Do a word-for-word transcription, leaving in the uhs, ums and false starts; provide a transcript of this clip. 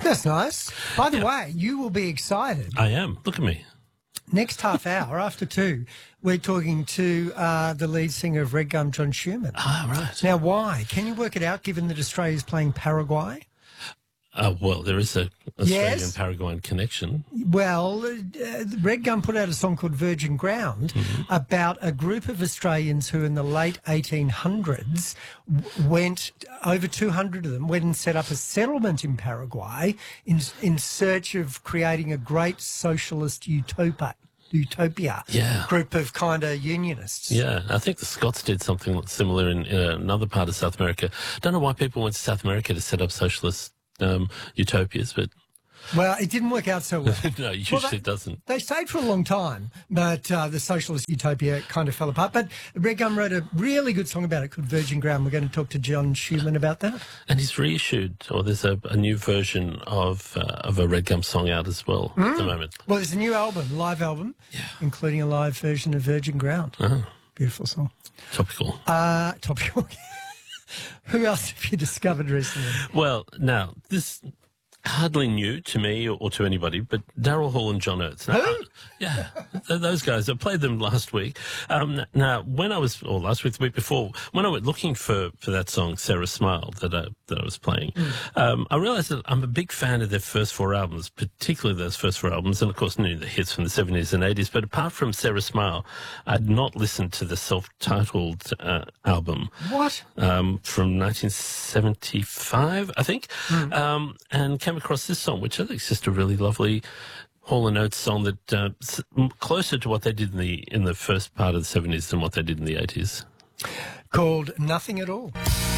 That's nice. By the Yeah. way, you will be excited. I am. Look at me. Next half hour, after two, we're talking to uh, the lead singer of Red Gum, John Schumann. Ah, right. Now, why? Can you work it out, given that Australia's playing Paraguay? Uh, well, there is a Yes. Australian-Paraguayan connection. Well, uh, Red Gum put out a song called Virgin Ground Mm-hmm. about a group of Australians who in the late eighteen hundreds w- went, over two hundred of them, went and set up a settlement in Paraguay in, in search of creating a great socialist utopia. Utopia Yeah. group of kind of unionists. Yeah, I think the Scots did something similar in, in another part of South America. Don't know why people went to South America to set up socialist um, utopias, but Well, it didn't work out so well. no, usually Well, they- it doesn't. They stayed for a long time, but uh, the socialist utopia kind of fell apart. But Red Gum wrote a really good song about it called Virgin Ground. We're going to talk to John Schumann about that. And he's reissued, or there's a, a new version of uh, of a Red Gum song out as well at the moment. Well, there's a new album, live album, including a live version of Virgin Ground. Oh, Beautiful song. topical. Uh, topical. Who else have you discovered recently? Well, now, this hardly new to me or, or to anybody, but Daryl Hall and John Oates. Now, Who? Yeah, th- those guys. I played them last week. Um, now, when I was, or last week, the week before, when I went looking for, for that song, Sarah Smile, that I, that I was playing, um, I realized that I'm a big fan of their first four albums, particularly those first four albums, and of course, knew the hits from the seventies and eighties. But apart from Sarah Smile, I'd not listened to the self-titled uh, album What? um, from nineteen seventy-five, I think, um, and came across this song, which I think is just a really lovely Hall and Oates song that uh, s- m- closer to what they did in the in the first part of the seventies than what they did in the eighties. Called Nothing at All.